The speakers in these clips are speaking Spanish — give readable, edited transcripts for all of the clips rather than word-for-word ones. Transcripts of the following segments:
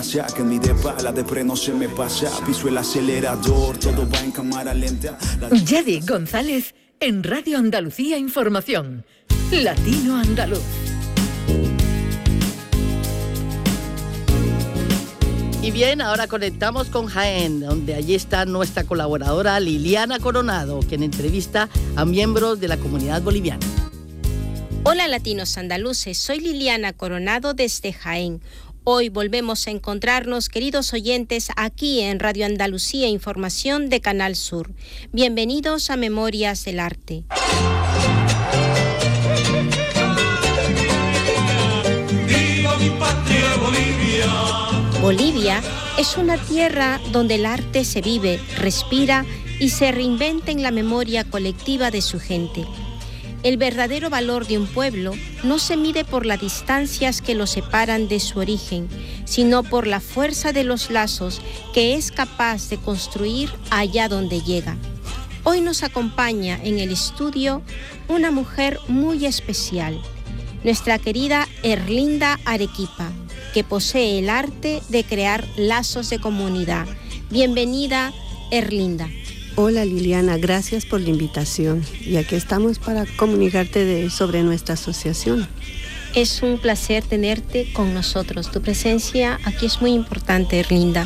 casa, que en mi depa la depre no se me pasa. Piso el acelerador, todo va en cámara lenta. Yadi González en Radio Andalucía Información. Latino Andaluz. Y bien, ahora conectamos con Jaén, donde allí está nuestra colaboradora Liliana Coronado, quien entrevista a miembros de la comunidad boliviana. Hola latinos andaluces, soy Liliana Coronado desde Jaén. Hoy volvemos a encontrarnos, queridos oyentes, aquí en Radio Andalucía Información de Canal Sur. Bienvenidos a Memorias del Arte. ¡Viva mi patria Bolivia! Bolivia es una tierra donde el arte se vive, respira y se reinventa en la memoria colectiva de su gente. El verdadero valor de un pueblo no se mide por las distancias que lo separan de su origen, sino por la fuerza de los lazos que es capaz de construir allá donde llega. Hoy nos acompaña en el estudio una mujer muy especial, nuestra querida Erlinda Arequipa, que posee el arte de crear lazos de comunidad. Bienvenida, Erlinda. Hola Liliana, gracias por la invitación y aquí estamos para comunicarte sobre nuestra asociación. Es un placer tenerte con nosotros. Tu presencia aquí es muy importante, Erlinda.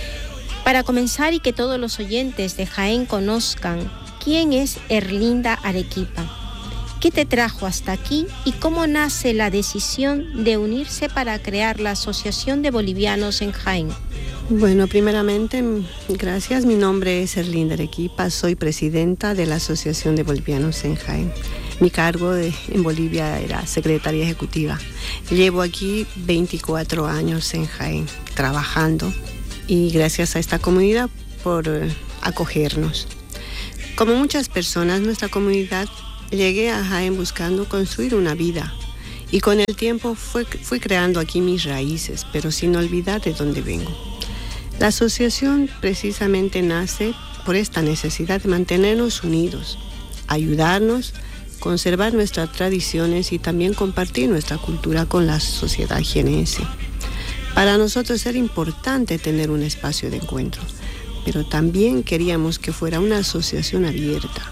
Para comenzar y que todos los oyentes de Jaén conozcan, ¿quién es Erlinda Arequipa? ¿Qué te trajo hasta aquí y cómo nace la decisión de unirse para crear la Asociación de Bolivianos en Jaén? Bueno, primeramente, gracias. Mi nombre es Erlinda Arequipa, soy presidenta de la Asociación de Bolivianos en Jaén. Mi cargo en Bolivia era secretaria ejecutiva. Llevo aquí 24 años en Jaén trabajando y gracias a esta comunidad por acogernos. Como muchas personas, nuestra comunidad llegué a Jaén buscando construir una vida y con el tiempo fui creando aquí mis raíces, pero sin olvidar de dónde vengo. La asociación precisamente nace por esta necesidad de mantenernos unidos, ayudarnos, conservar nuestras tradiciones y también compartir nuestra cultura con la sociedad jienense. Para nosotros era importante tener un espacio de encuentro, pero también queríamos que fuera una asociación abierta,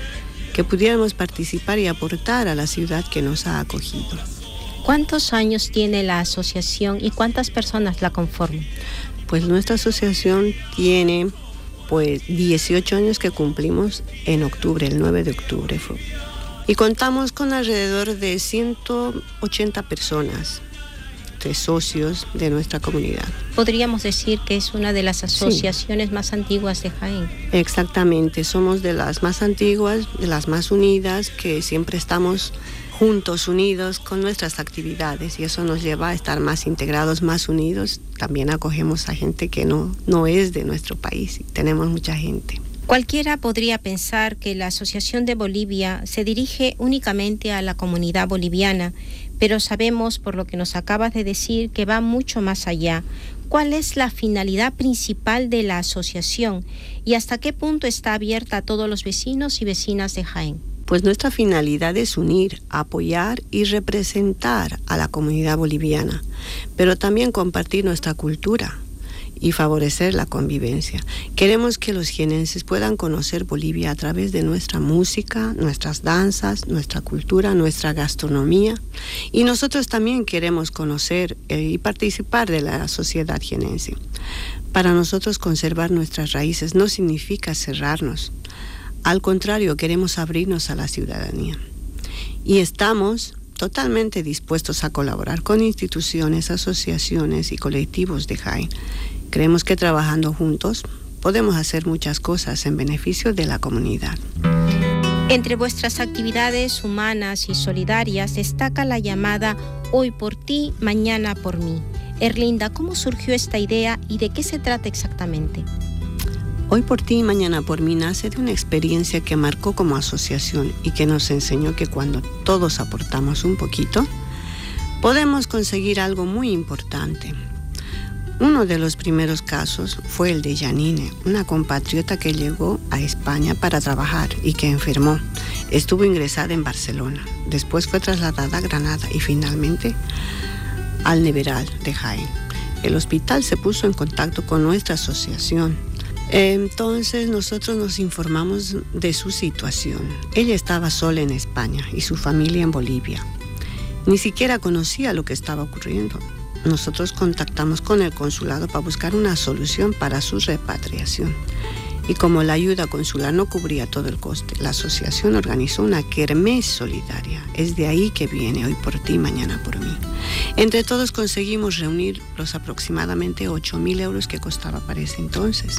que pudiéramos participar y aportar a la ciudad que nos ha acogido. ¿Cuántos años tiene la asociación y cuántas personas la conforman? Pues nuestra asociación tiene 18 años que cumplimos en octubre, el 9 de octubre fue. Y contamos con alrededor de 180 personas, 3 socios de nuestra comunidad. Podríamos decir que es una de las asociaciones más antiguas de Jaén. Exactamente, somos de las más antiguas, de las más unidas, que siempre estamos juntos, unidos con nuestras actividades y eso nos lleva a estar más integrados, más unidos. También acogemos a gente que no es de nuestro país y tenemos mucha gente. Cualquiera podría pensar que la Asociación de Bolivia se dirige únicamente a la comunidad boliviana, pero sabemos por lo que nos acabas de decir que va mucho más allá. ¿Cuál es la finalidad principal de la asociación y hasta qué punto está abierta a todos los vecinos y vecinas de Jaén? Pues nuestra finalidad es unir, apoyar y representar a la comunidad boliviana, pero también compartir nuestra cultura y favorecer la convivencia. Queremos que los jienenses puedan conocer Bolivia a través de nuestra música, nuestras danzas, nuestra cultura, nuestra gastronomía. Y nosotros también queremos conocer y participar de la sociedad jienense. Para nosotros conservar nuestras raíces no significa cerrarnos. Al contrario, queremos abrirnos a la ciudadanía. Y estamos totalmente dispuestos a colaborar con instituciones, asociaciones y colectivos de Jaén. Creemos que trabajando juntos podemos hacer muchas cosas en beneficio de la comunidad. Entre vuestras actividades humanas y solidarias destaca la llamada Hoy por ti, mañana por mí. Erlinda, ¿cómo surgió esta idea y de qué se trata exactamente? Hoy por ti, mañana por mí nace de una experiencia que marcó como asociación y que nos enseñó que cuando todos aportamos un poquito, podemos conseguir algo muy importante. Uno de los primeros casos fue el de Janine, una compatriota que llegó a España para trabajar y que enfermó. Estuvo ingresada en Barcelona, después fue trasladada a Granada y finalmente al Neveral de Jaén. el hospital se puso en contacto con nuestra asociación. Entonces nosotros nos informamos de su situación. Ella estaba sola en España y su familia en Bolivia. Ni siquiera conocía lo que estaba ocurriendo. Nosotros contactamos con el consulado para buscar una solución para su repatriación. Y como la ayuda consular no cubría todo el coste, la asociación organizó una kermés solidaria. Es de ahí que viene Hoy por ti, mañana por mí. Entre todos conseguimos reunir los aproximadamente 8.000 euros que costaba para ese entonces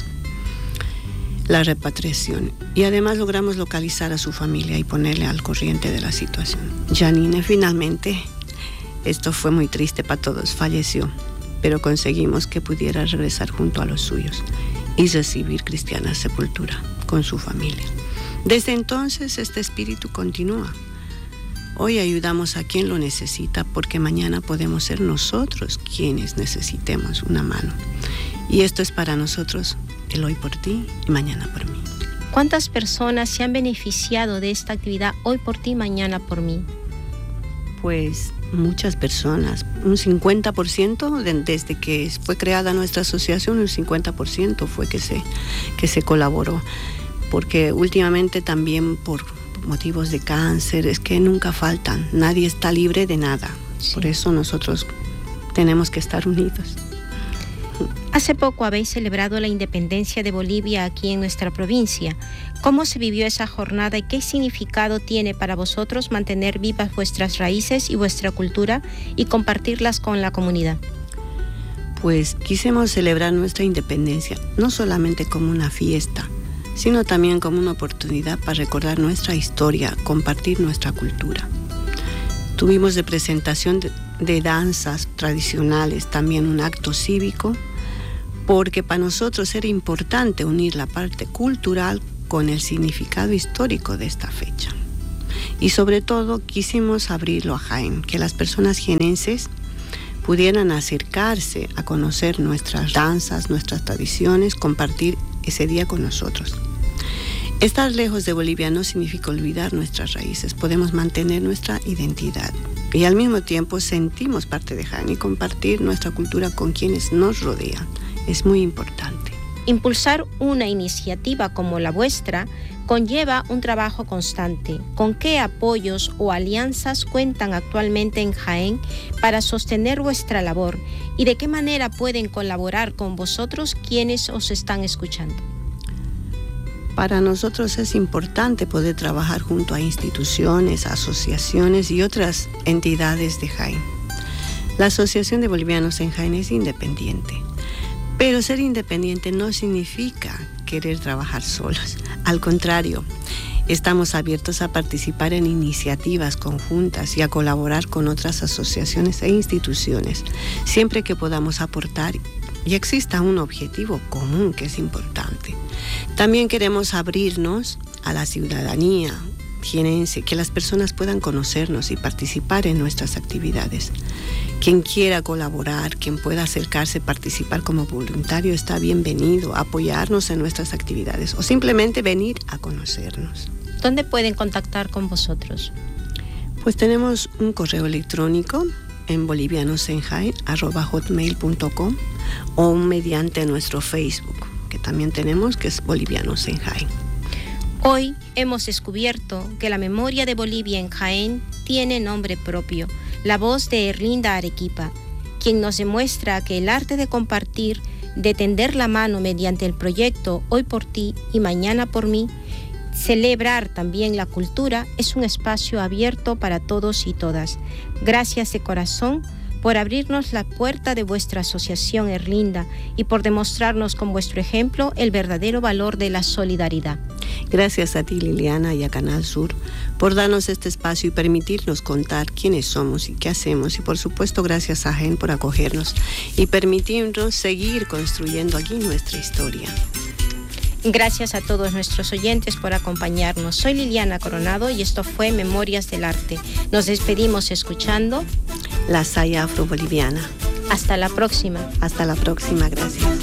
la repatriación. Y además logramos localizar a su familia y ponerle al corriente de la situación. Janine finalmente, esto fue muy triste para todos, falleció, pero conseguimos que pudiera regresar junto a los suyos y recibir cristiana sepultura con su familia. Desde entonces este espíritu continúa. Hoy ayudamos a quien lo necesita porque mañana podemos ser nosotros quienes necesitemos una mano. Y esto es para nosotros el hoy por ti y mañana por mí. ¿Cuántas personas se han beneficiado de esta actividad Hoy por ti, mañana por mí? Pues muchas personas, un 50% desde que fue creada nuestra asociación, un 50% fue que se colaboró, porque últimamente también por motivos de cáncer, es que nunca faltan, nadie está libre de nada, sí. Por eso nosotros tenemos que estar unidos. Hace poco habéis celebrado la independencia de Bolivia aquí en nuestra provincia. ¿Cómo se vivió esa jornada y qué significado tiene para vosotros mantener vivas vuestras raíces y vuestra cultura y compartirlas con la comunidad? Pues quisimos celebrar nuestra independencia no solamente como una fiesta, sino también como una oportunidad para recordar nuestra historia, compartir nuestra cultura. Tuvimos de presentación de danzas tradicionales, también un acto cívico, porque para nosotros era importante unir la parte cultural con el significado histórico de esta fecha. Y sobre todo quisimos abrirlo a Jaén, que las personas jienenses pudieran acercarse a conocer nuestras danzas, nuestras tradiciones, compartir ese día con nosotros. Estar lejos de Bolivia no significa olvidar nuestras raíces, podemos mantener nuestra identidad y al mismo tiempo sentimos parte de Jaén y compartir nuestra cultura con quienes nos rodean. Es muy importante. Impulsar una iniciativa como la vuestra conlleva un trabajo constante. ¿Con qué apoyos o alianzas cuentan actualmente en Jaén para sostener vuestra labor? ¿Y de qué manera pueden colaborar con vosotros quienes os están escuchando? Para nosotros es importante poder trabajar junto a instituciones, asociaciones y otras entidades de Jaén. La Asociación de Bolivianos en Jaén es independiente. Pero ser independiente no significa querer trabajar solos. Al contrario, estamos abiertos a participar en iniciativas conjuntas y a colaborar con otras asociaciones e instituciones, siempre que podamos aportar y exista un objetivo común que es importante. También queremos abrirnos a la ciudadanía jienense, que las personas puedan conocernos y participar en nuestras actividades. Quien quiera colaborar, quien pueda acercarse, participar como voluntario, está bienvenido a apoyarnos en nuestras actividades o simplemente venir a conocernos. ¿Dónde pueden contactar con vosotros? Pues tenemos un correo electrónico en bolivianosenjaén@hotmail.com o mediante nuestro Facebook, que también tenemos, que es Bolivianos en Jaén. Hoy hemos descubierto que la memoria de Bolivia en Jaén tiene nombre propio, la voz de Erlinda Arequipa, quien nos demuestra que el arte de compartir, de tender la mano mediante el proyecto Hoy por ti y mañana por mí, celebrar también la cultura, es un espacio abierto para todos y todas. Gracias de corazón por abrirnos la puerta de vuestra asociación Erlinda y por demostrarnos con vuestro ejemplo el verdadero valor de la solidaridad. Gracias a ti, Liliana, y a Canal Sur por darnos este espacio y permitirnos contar quiénes somos y qué hacemos. Y por supuesto, gracias a Jaén por acogernos y permitirnos seguir construyendo aquí nuestra historia. Gracias a todos nuestros oyentes por acompañarnos. Soy Liliana Coronado y esto fue Memorias del Arte. Nos despedimos escuchando La Saya Afro-Boliviana. Hasta la próxima. Hasta la próxima, gracias.